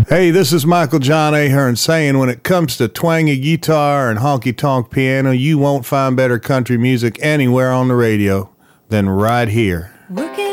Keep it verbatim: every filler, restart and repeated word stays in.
Hey, this is Michael John Ahern saying when it comes to twangy guitar and honky-tonk piano, you won't find better country music anywhere on the radio than right here. Working